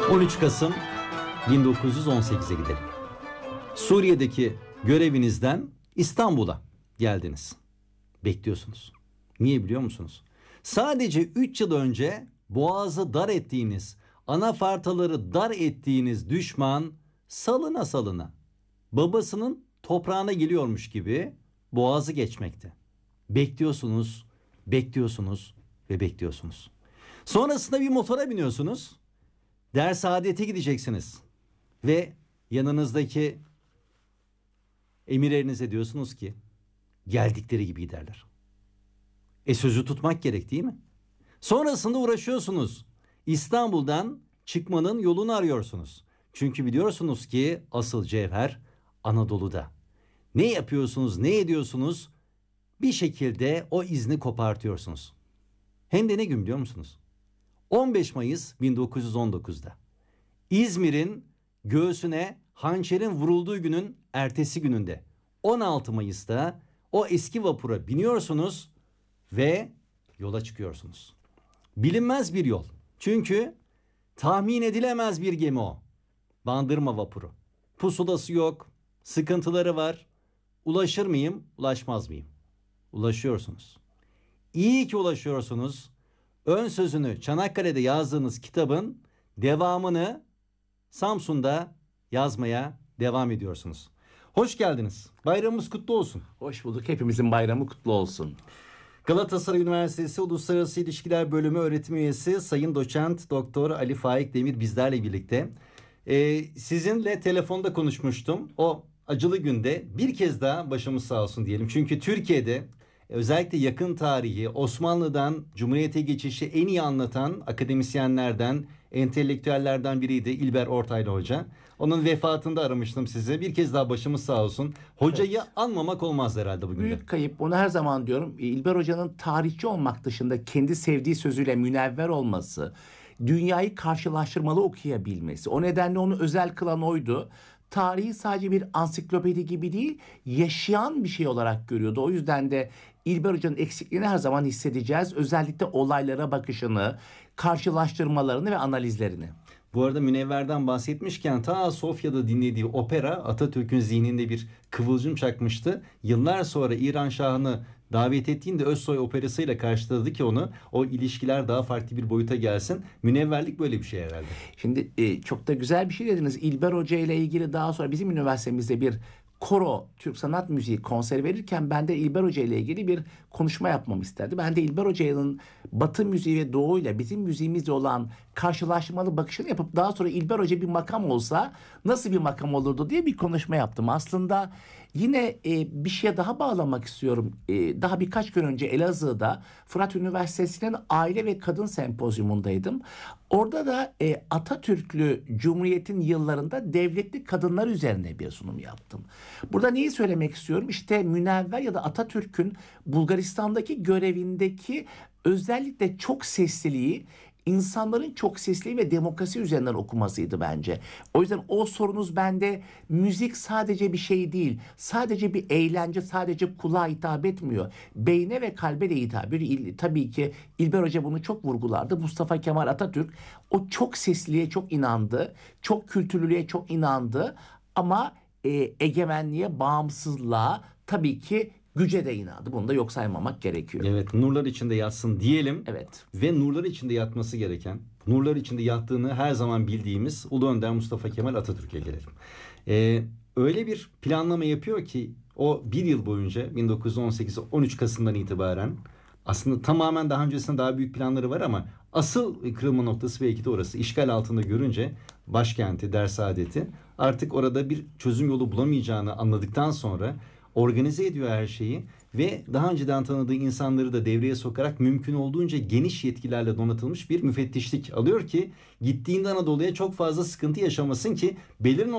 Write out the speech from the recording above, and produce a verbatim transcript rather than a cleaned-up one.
on üç Kasım bin dokuz yüz on sekize gidelim. Suriye'deki görevinizden İstanbul'a geldiniz. Bekliyorsunuz. Niye biliyor musunuz? Sadece üç yıl önce boğazı dar ettiğiniz, anafartaları dar ettiğiniz düşman salına salına babasının toprağına geliyormuş gibi boğazı geçmekte. Bekliyorsunuz, bekliyorsunuz ve bekliyorsunuz. Sonrasında bir motora biniyorsunuz. Dersaadet'e gideceksiniz. Ve yanınızdaki emirlerinize diyorsunuz ki geldikleri gibi giderler. E sözü tutmak gerek değil mi? Sonrasında uğraşıyorsunuz. İstanbul'dan çıkmanın yolunu arıyorsunuz. Çünkü biliyorsunuz ki asıl cevher Anadolu'da. Ne yapıyorsunuz, ne ediyorsunuz? Bir şekilde o izni kopartıyorsunuz. Hem de ne gün biliyor musunuz? on beş Mayıs bin dokuz yüz on dokuzda. İzmir'in göğsüne hançerin vurulduğu günün ertesi gününde. on altı Mayıs'ta o eski vapura biniyorsunuz ve yola çıkıyorsunuz. Bilinmez bir yol. Çünkü tahmin edilemez bir gemi o. Bandırma vapuru. Pusulası yok, sıkıntıları var. Ulaşır mıyım, ulaşmaz mıyım? Ulaşıyorsunuz. İyi ki ulaşıyorsunuz. Ön sözünü Çanakkale'de yazdığınız kitabın devamını Samsun'da yazmaya devam ediyorsunuz. Hoş geldiniz. Bayramımız kutlu olsun. Hoş bulduk. Hepimizin bayramı kutlu olsun. Galatasaray Üniversitesi Uluslararası İlişkiler Bölümü öğretim üyesi Sayın Doçent Doktor Ali Faik Demir bizlerle birlikte. Ee, sizinle telefonda konuşmuştum. O acılı günde bir kez daha başımız sağ olsun diyelim. Çünkü Türkiye'de özellikle yakın tarihi, Osmanlı'dan Cumhuriyet'e geçişi en iyi anlatan akademisyenlerden, entelektüellerden biriydi İlber Ortaylı Hoca. Onun vefatında aramıştım size. Bir kez daha başımız sağ olsun. Hocayı evet. anmamak olmaz herhalde bugün de. Büyük kayıp. Onu her zaman diyorum. İlber Hoca'nın tarihçi olmak dışında kendi sevdiği sözüyle münevver olması, dünyayı karşılaştırmalı okuyabilmesi. O nedenle onu özel kılan oydu. Tarihi sadece bir ansiklopedi gibi değil, yaşayan bir şey olarak görüyordu. O yüzden de İlber Hoca'nın eksikliğini her zaman hissedeceğiz. Özellikle olaylara bakışını, karşılaştırmalarını ve analizlerini. Bu arada Münevver'den bahsetmişken ta Sofya'da dinlediği opera Atatürk'ün zihninde bir kıvılcım çakmıştı. Yıllar sonra İran Şahı'nı davet ettiğinde Özsoy operasıyla karşıladı ki onu, o ilişkiler daha farklı bir boyuta gelsin. Münevverlik böyle bir şey herhalde. Şimdi e, çok da güzel bir şey dediniz. İlber Hoca ile ilgili daha sonra bizim üniversitemizde bir koro Türk sanat müziği konseri verirken ben de İlber Hoca ile ilgili bir konuşma yapmamı isterdi. Ben de İlber Hoca'nın Batı müziği ve Doğu ile bizim müziğimizle olan karşılaştırmalı bakışını yapıp daha sonra İlber Hoca bir makam olsa nasıl bir makam olurdu diye bir konuşma yaptım. Aslında yine e, bir şeye daha bağlamak istiyorum. E, daha birkaç gün önce Elazığ'da Fırat Üniversitesi'nin Aile ve Kadın Sempozyumundaydım. Orada da e, Atatürklü Cumhuriyet'in yıllarında devletli kadınlar üzerine bir sunum yaptım. Burada neyi söylemek istiyorum? İşte Münevver ya da Atatürk'ün Bulgaristan'daki görevindeki özellikle çok sesliliği, insanların çok sesli ve demokrasi üzerinden okumasıydı bence. O yüzden o sorunuz bende, müzik sadece bir şey değil. Sadece bir eğlence, sadece kulağa hitap etmiyor. Beyne ve kalbe de hitap ediyor. Tabii ki İlber Hoca bunu çok vurgulardı. Mustafa Kemal Atatürk o çok sesliliğe çok inandı. Çok kültürlülüğe çok inandı. Ama e, egemenliğe, bağımsızlığa tabii ki güce de inandı. Bunu da yok saymamak gerekiyor. Evet, nurlar içinde yatsın diyelim. Evet. Ve nurlar içinde yatması gereken, nurlar içinde yattığını her zaman bildiğimiz Ulu Önder Mustafa Kemal Atatürk'e gelelim. Ee, öyle bir planlama yapıyor ki o bir yıl boyunca bin dokuz yüz on sekiz on üç Kasım'dan itibaren aslında tamamen daha öncesinde daha büyük planları var ama asıl kırılma noktası belki de orası. İşgal altında görünce başkenti, Dersaadet'i artık orada bir çözüm yolu bulamayacağını anladıktan sonra organize ediyor her şeyi ve daha önceden tanıdığı insanları da devreye sokarak mümkün olduğunca geniş yetkilerle donatılmış bir müfettişlik alıyor ki gittiğinde Anadolu'ya çok fazla sıkıntı yaşamasın ki belirli